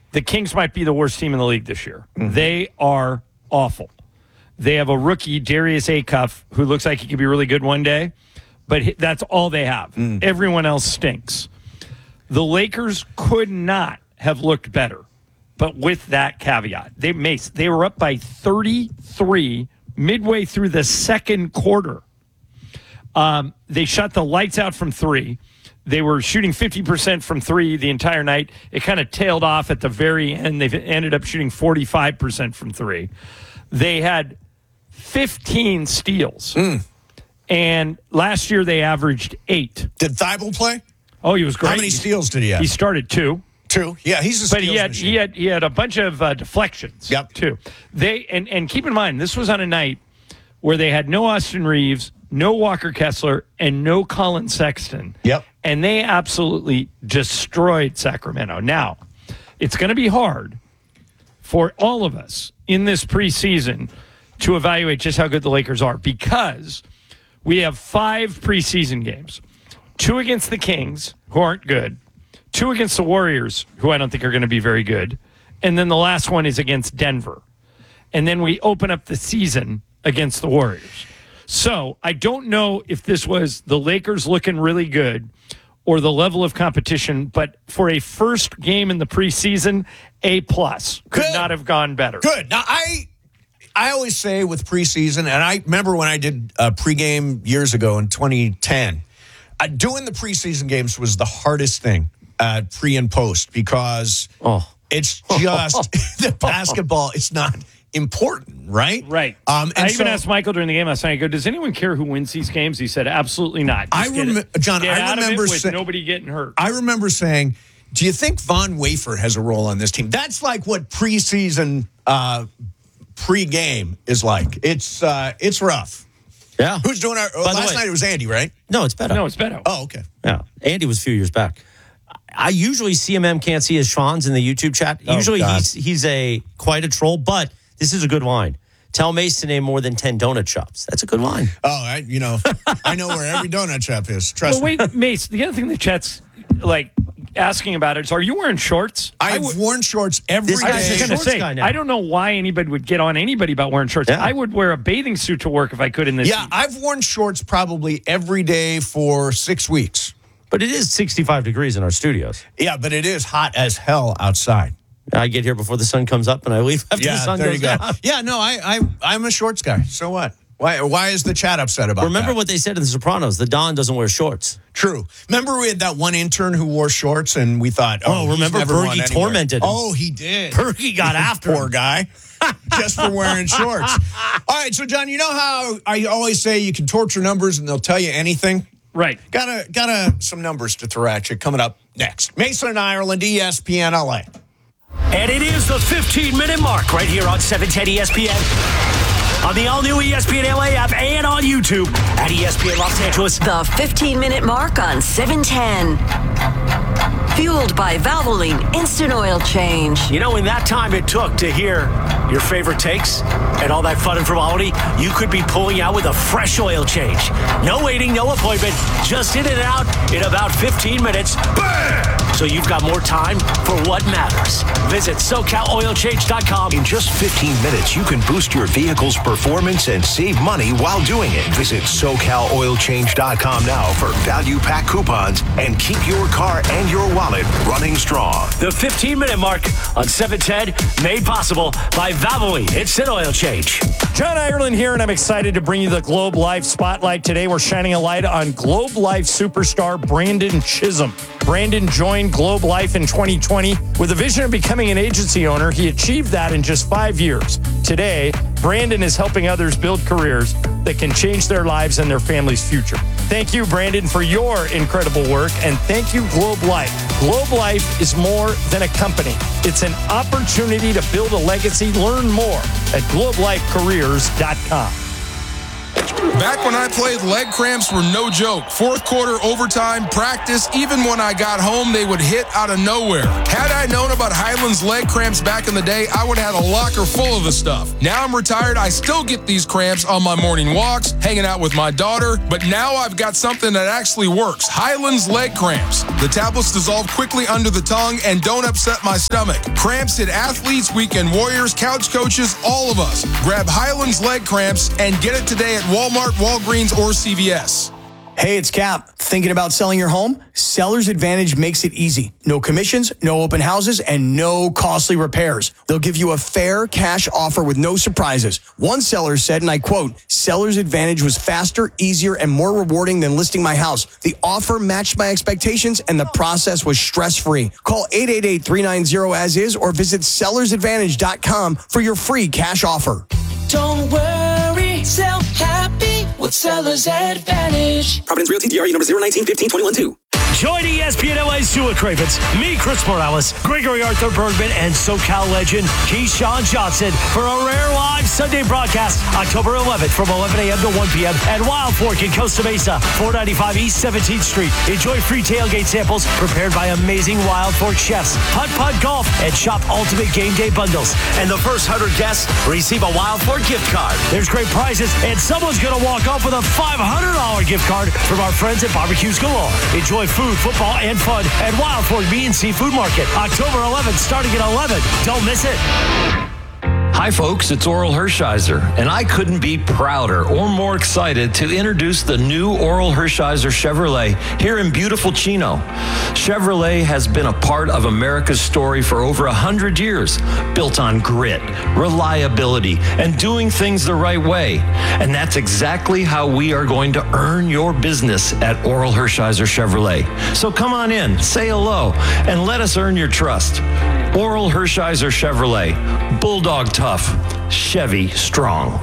the Kings might be the worst team in the league this year. Mm-hmm. They are awful. They have a rookie, Darius Acuff, who looks like he could be really good one day, but that's all they have. Everyone else stinks. The Lakers could not have looked better, but with that caveat. They were up by 33 midway through the second quarter. They shut the lights out from three. They were shooting 50% from three the entire night. It kind of tailed off at the very end. They ended up shooting 45% from three. They had 15 steals. And last year they averaged 8. Did Thibault play? Oh, he was great. How many steals did he have? He started 2. 2? Yeah, he's a steals machine. He had a bunch of deflections, too. And keep in mind, this was on a night where they had no Austin Reeves, no Walker Kessler, and no Colin Sexton. Yep. And they absolutely destroyed Sacramento. Now, it's going to be hard for all of us in this preseason to evaluate just how good the Lakers are, because we have 5 preseason games. 2 against the Kings, who aren't good. 2 against the Warriors, who I don't think are going to be very good. And then the last one is against Denver. And then we open up the season against the Warriors. So I don't know if this was the Lakers looking really good or the level of competition, but for a first game in the preseason, A+. Could not have gone better. Good. Now, I always say with preseason, and I remember when I did a pregame years ago in 2010, doing the preseason games was the hardest thing, pre and post, because it's just the basketball. It's not important, right? Right. I even asked Michael during the game last night, I go, does anyone care who wins these games? He said, absolutely not. John, get I out remember of it with nobody getting hurt. I remember saying, do you think Von Wafer has a role on this team? That's like what preseason pregame is like. It's rough. Yeah. Who's doing our last night? It was Andy, right? No, it's Beto. No, it's Beto. Oh, okay. Yeah. Andy was a few years back. I usually CMM can't see his Sean's in the YouTube chat. Usually he's quite a troll, but this is a good line. Tell Mace to name more than 10 donut shops. That's a good line. Oh, I know where every donut shop is. Trust me. Wait, Mace, the other thing the chat's like asking about is, are you wearing shorts? I've worn shorts every day. I was going to say, I don't know why anybody would get on anybody about wearing shorts. Yeah. I would wear a bathing suit to work if I could in this heat. I've worn shorts probably every day for 6 weeks. But it is 65 degrees in our studios. Yeah, but it is hot as hell outside. I get here before the sun comes up, and I leave after the sun goes down. Yeah, no, I'm a shorts guy. So what? Why is the chat upset about that? Remember what they said in The Sopranos, the Don doesn't wear shorts. True. Remember we had that one intern who wore shorts, and we thought, remember Bergie tormented him. Oh, he did. Bergie got after poor him. Guy. Just for wearing shorts. All right, so John, you know how I always say you can torture numbers and they'll tell you anything? Right. Got some numbers to throw at you coming up next. Mason and Ireland, ESPN LA. And it is the 15-minute mark right here on 710 ESPN. On the all-new ESPN LA app and on YouTube at ESPN Los Angeles. The 15-minute mark on 710. Fueled by Valvoline Instant Oil Change. You know, in that time it took to hear your favorite takes and all that fun and frivolity, you could be pulling out with a fresh oil change. No waiting, no appointment, just in and out in about 15 minutes. Bam! So you've got more time for what matters. Visit SoCalOilChange.com. In just 15 minutes, you can boost your vehicle's performance and save money while doing it. Visit SoCalOilChange.com now for value pack coupons and keep your car and your wallet running strong. The 15-minute mark on 710, made possible by Valvoline Instant Oil Change. John Ireland here, and I'm excited to bring you the Globe Life Spotlight. Today, we're shining a light on Globe Life superstar Brandon Chisholm. Brandon joined Globe Life in 2020 with a vision of becoming an agency owner. He achieved that in just 5 years. Today, Brandon is helping others build careers that can change their lives and their family's future. Thank you, Brandon, for your incredible work, and thank you, Globe Life. Globe Life is more than a company. It's an opportunity to build a legacy. Learn more at globelifecareers.com. Back when I played, leg cramps were no joke. Fourth quarter, overtime, practice, even when I got home, they would hit out of nowhere. Had I known about Highland's leg cramps back in the day, I would have had a locker full of the stuff. Now I'm retired, I still get these cramps on my morning walks, hanging out with my daughter, but now I've got something that actually works. Highland's leg cramps. The tablets dissolve quickly under the tongue and don't upset my stomach. Cramps hit athletes, weekend warriors, couch coaches, all of us. Grab Highland's leg cramps and get it today at Walmart, Walgreens, or CVS. Hey, it's Cap. Thinking about selling your home? Seller's Advantage makes it easy. No commissions, no open houses, and no costly repairs. They'll give you a fair cash offer with no surprises. One seller said, and I quote, Seller's Advantage was faster, easier, and more rewarding than listing my house. The offer matched my expectations, and the process was stress-free. Call 888-390-AS-IS or visit sellersadvantage.com for your free cash offer. Don't worry, sell happy with Seller's Advantage. Providence Realty, DRE number 019-15-21-2. Join ESPN LA's Stuart Cravens, me, Chris Morales, Gregory Arthur Bergman, and SoCal legend Keyshawn Johnson for a rare live Sunday broadcast October 11th from 11 a.m. to 1 p.m. at Wild Fork in Costa Mesa, 495 East 17th Street. Enjoy free tailgate samples prepared by amazing Wild Fork chefs, putt golf, and shop ultimate game day bundles. And the first 100 guests receive a Wild Fork gift card. There's great prizes, and someone's going to walk off with a $500 gift card from our friends at Barbecues Galore. Enjoy food, football, and fun at Wild Fork Meat and Seafood Market, October 11th, starting at 11. Don't miss it. Hi, folks. It's Oral Hershiser, and I couldn't be prouder or more excited to introduce the new Oral Hershiser Chevrolet here in beautiful Chino. Chevrolet has been a part of America's story for over 100 years, built on grit, reliability, and doing things the right way. And that's exactly how we are going to earn your business at Oral Hershiser Chevrolet. So come on in, say hello, and let us earn your trust. Oral Hershiser Chevrolet, Bulldog tough, Chevy strong.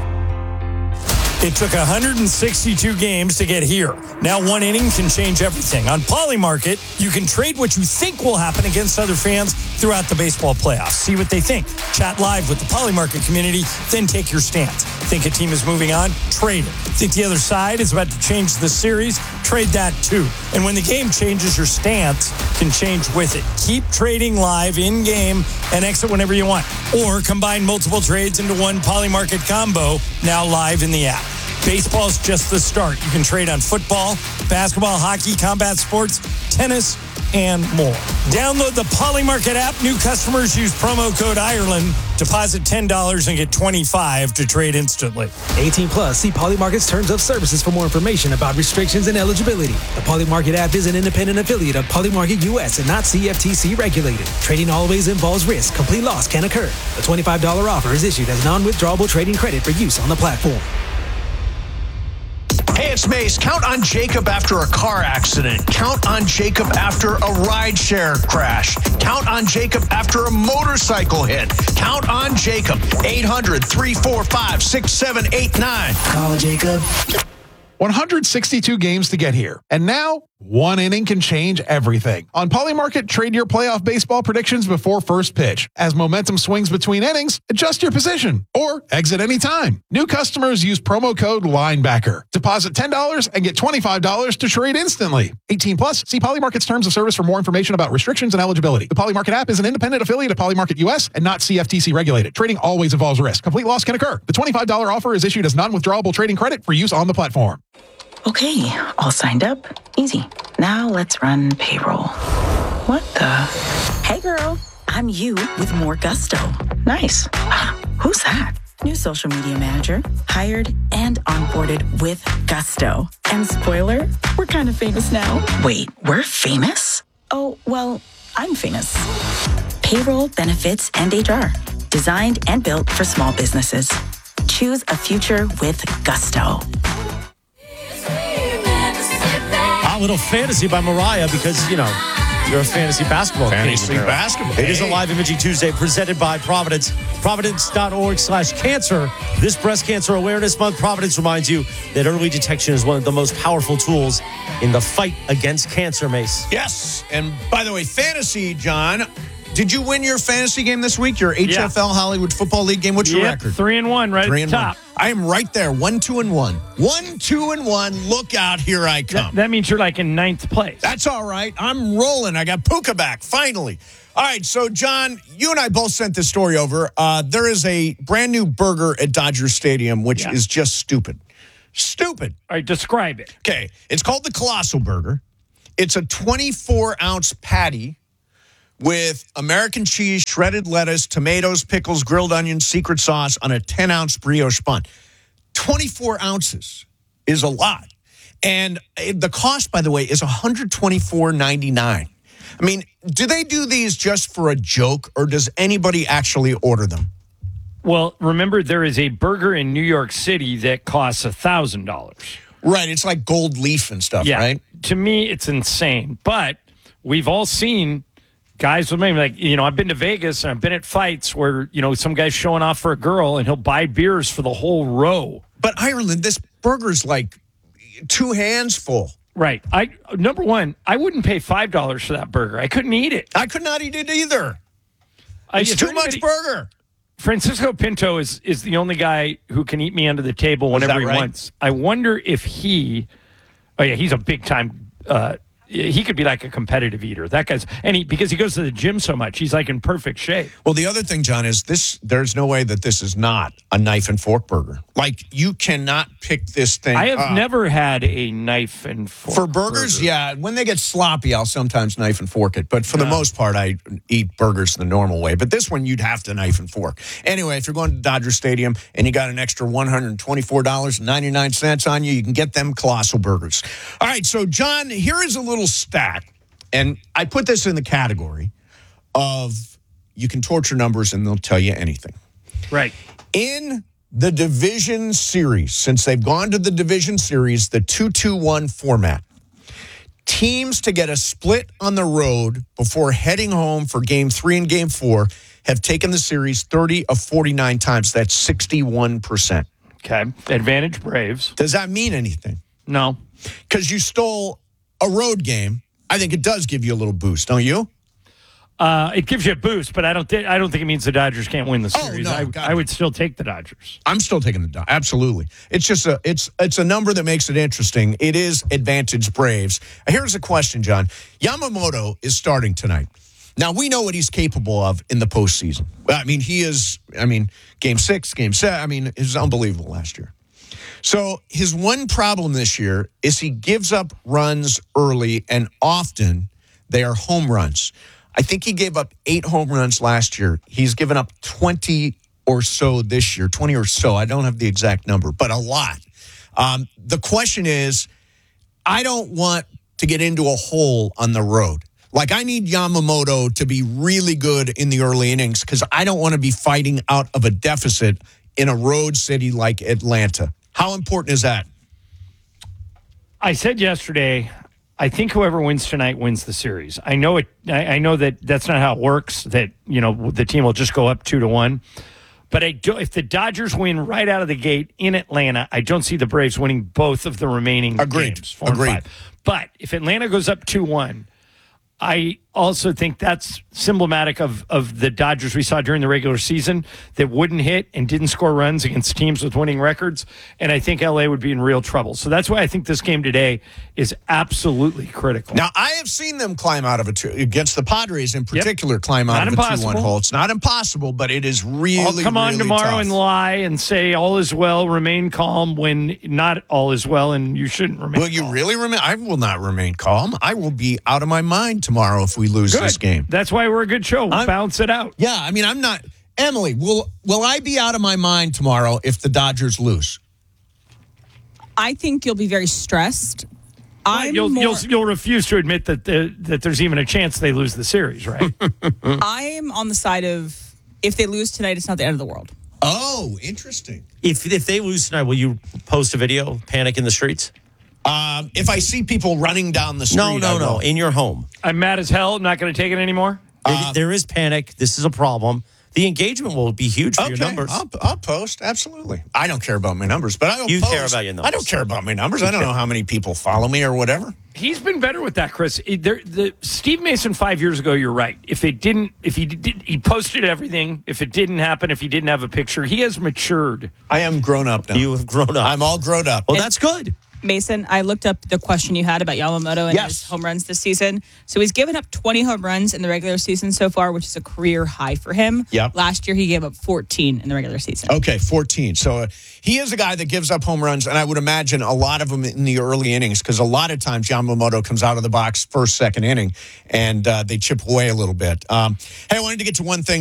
It took 162 games to get here. Now one inning can change everything. On Polymarket, you can trade what you think will happen against other fans throughout the baseball playoffs. See what they think. Chat live with the Polymarket community, then take your stance. Think a team is moving on? Trade it. Think the other side is about to change the series? Trade that too. And when the game changes, your stance can change with it. Keep trading live in-game and exit whenever you want. Or combine multiple trades into one Polymarket combo, now live in the app. Baseball's just the start. You can trade on football, basketball, hockey, combat sports, tennis, and more. Download the Polymarket app. New customers use promo code Ireland. Deposit $10 and get $25 to trade instantly. 18 plus. See Polymarket's terms of services for more information about restrictions and eligibility. The Polymarket app is an independent affiliate of Polymarket US and not CFTC regulated. Trading always involves risk. Complete loss can occur. The $25 offer is issued as non-withdrawable trading credit for use on the platform. Hey, it's Mace. Count on Jacob after a car accident. Count on Jacob after a rideshare crash. Count on Jacob after a motorcycle hit. Count on Jacob. 800-345-6789. Call Jacob. 162 games to get here. And now, one inning can change everything. On Polymarket, trade your playoff baseball predictions before first pitch. As momentum swings between innings, adjust your position or exit anytime. New customers use promo code LINEBACKER. Deposit $10 and get $25 to trade instantly. 18 plus. See Polymarket's terms of service for more information about restrictions and eligibility. The Polymarket app is an independent affiliate of Polymarket US and not CFTC regulated. Trading always involves risk. Complete loss can occur. The $25 offer is issued as non-withdrawable trading credit for use on the platform. Okay, all signed up. Easy. Now let's run payroll. What the? Hey girl, I'm you with more gusto. Nice. Who's that? New social media manager, hired and onboarded with gusto. And spoiler, we're kind of famous now. Wait, we're famous? Oh, well, I'm famous. Payroll, benefits, and HR. Designed and built for small businesses. Choose a future with gusto. A little fantasy by Mariah because, you know, you're a fantasy basketball Fantasy king. basketball. It is a live imaging Tuesday presented by Providence. Providence.org/cancer. This Breast Cancer Awareness Month, Providence reminds you that early detection is one of the most powerful tools in the fight against cancer, Mace. Yes. And by the way, fantasy, John, did you win your fantasy game this week? Your HFL Hollywood Football League game? What's your record? 3-1, right 3-1. at the top. I am right there. 1, 2, and 1. 1, 2, and 1. Look out, here I come. That means you're like in 9th place. That's all right. I'm rolling. I got Puka back, finally. All right, so, John, you and I both sent this story over. There is a brand new burger at Dodger Stadium, which is just stupid. Stupid. All right, describe it. Okay, it's called the Colossal Burger. It's a 24-ounce patty with American cheese, shredded lettuce, tomatoes, pickles, grilled onions, secret sauce on a 10-ounce brioche bun. 24 ounces is a lot. And the cost, by the way, is $124.99. I mean, do they do these just for a joke, or does anybody actually order them? Well, remember, there is a burger in New York City that costs $1,000. Right, it's like gold leaf and stuff, right? To me, it's insane. But we've all seen guys with me, like, I've been to Vegas and I've been at fights where, some guy's showing off for a girl and he'll buy beers for the whole row. But Ireland, this burger's like 2 hands full. Right. Number one, I wouldn't pay $5 for that burger. I couldn't eat it. I could not eat it either. It's too much burger. Francisco Pinto is the only guy who can eat me under the table whenever he wants. I wonder if he's a big time. He could be like a competitive eater. That guy's because he goes to the gym so much, he's like in perfect shape. Well, the other thing, John, is this. There's no way that this is not a knife and fork burger. Like, you cannot pick this thing I have up. never had a knife and fork for burgers. burger. Yeah, when they get sloppy, I'll sometimes knife and fork it. But for the most part, I eat burgers the normal way. But this one, you'd have to knife and fork. Anyway, if you're going to Dodger Stadium and you got an extra $124.99 on you, you can get them Colossal Burgers. All right, so, John, here is a little stat. And I put this in the category of you can torture numbers and they'll tell you anything. Right. In the division series, since they've gone to the division series, the 2-2-1 format, teams to get a split on the road before heading home for Game 3 and Game 4 have taken the series 30 of 49 times. That's 61%. Okay. Advantage Braves. Does that mean anything? No. Because you stole a road game. I think it does give you a little boost, don't you? It gives you a boost, but I don't think it means the Dodgers can't win the series. No, I would still take the Dodgers. I'm still taking the Dodgers. Absolutely. It's just it's a number that makes it interesting. It is advantage Braves. Here's a question, John. Yamamoto is starting tonight. Now, we know what he's capable of in the postseason. I mean, Game 6, Game 7, it was unbelievable last year. So his one problem this year is he gives up runs early, and often they are home runs. I think he gave up 8 home runs last year. He's given up 20 or so this year, 20 or so. I don't have the exact number, but a lot. The question is, I don't want to get into a hole on the road. Like, I need Yamamoto to be really good in the early innings because I don't want to be fighting out of a deficit in a road city like Atlanta. How important is that? I said yesterday, I think whoever wins tonight wins the series. I know it. I know that that's not how it works, that, the team will just go up 2-1. But if the Dodgers win right out of the gate in Atlanta, I don't see the Braves winning both of the remaining games, 4 and 5. But if Atlanta goes up 2-1, I also think that's symptomatic of the Dodgers we saw during the regular season that wouldn't hit and didn't score runs against teams with winning records. And I think LA would be in real trouble. So that's why I think this game today is absolutely critical. Now, I have seen them climb out of against the Padres in particular, climb out of a 2-1 hole. It's not impossible, but it is really, come on really tomorrow tough. and lie and say all is well, remain calm when not all is well, and you shouldn't remain calm. Will you really remain? I will not remain calm. I will be out of my mind tomorrow if we lose this game. That's why we're a good show. We'll bounce it out. Yeah, I'm not. Emily, will I be out of my mind tomorrow if the Dodgers lose? I think you'll be very stressed. You'll refuse to admit that there's even a chance they lose the series, right? I'm on the side of if they lose tonight, it's not the end of the world. Oh, interesting. If they lose tonight, will you post a video, panic in the streets? If I see people running down the street. No. In your home. I'm mad as hell. I'm not going to take it anymore. There is panic. This is a problem. The engagement will be huge for your numbers. I'll post. Absolutely. I don't care about my numbers, but I'll You post. care about your numbers. I don't care about my numbers. I don't know how many people follow me or whatever. He's been better with that, Chris. Steve Mason 5 years ago, you're right. He posted everything. If it didn't happen, if he didn't have a picture, he has matured. I am grown up now. You have grown up. I'm all grown up. Well, that's good. Mason, I looked up the question you had about Yamamoto and his home runs this season. So he's given up 20 home runs in the regular season so far, which is a career high for him. Yep. Last year, he gave up 14 in the regular season. Okay, 14. So he is a guy that gives up home runs, and I would imagine a lot of them in the early innings, because a lot of times Yamamoto comes out of the box first, second inning, and they chip away a little bit. Hey, I wanted to get to one thing.